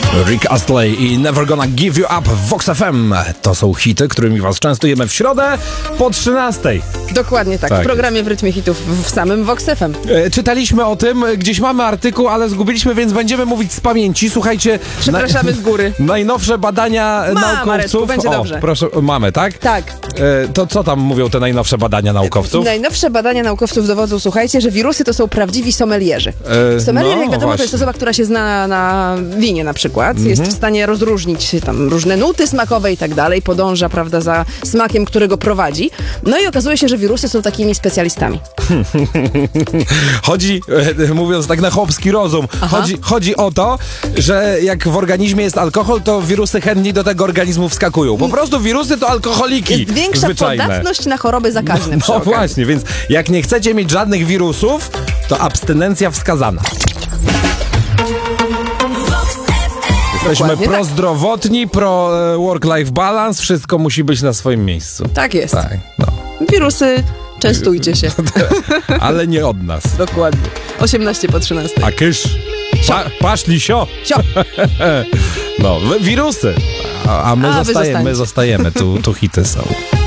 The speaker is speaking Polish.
Rick Astley i Never Gonna Give You Up w Vox FM. To są hity, którymi was częstujemy w środę po 13:00. Dokładnie tak, w programie W rytmie hitów w samym Vox FM. Czytaliśmy o tym, gdzieś mamy artykuł, ale zgubiliśmy, więc będziemy mówić z pamięci. Słuchajcie, przepraszamy z góry. Najnowsze badania naukowców. Mareczku, będzie dobrze. Proszę, mamy, tak? Tak. To co tam mówią te najnowsze badania naukowców? Najnowsze badania naukowców dowodzą, słuchajcie, że wirusy to są prawdziwi sommelierzy. Sommelier, jak wiadomo, to jest osoba, która się zna na winie na przykład. Jest w stanie rozróżnić tam różne nuty smakowe i tak dalej. Podąża, prawda, za smakiem, którego prowadzi. No i okazuje się, że wirusy są takimi specjalistami. Chodzi, mówiąc tak na chłopski rozum, chodzi o to, że jak w organizmie jest alkohol, to wirusy chętniej do tego organizmu wskakują. Po prostu wirusy to alkoholiki. Jest większa zwyczajne. podatność na choroby zakaźne. No właśnie, więc jak nie chcecie mieć żadnych wirusów, to abstynencja wskazana. Jesteśmy prozdrowotni, pro work-life balance, wszystko musi być na swoim miejscu. Tak jest. Tak, no. Wirusy, częstujcie się. Ale nie od nas. Dokładnie. 18 po 13. A kysz. Paszli sio. Sio. No, wirusy. A my zostajemy. Tu hity są.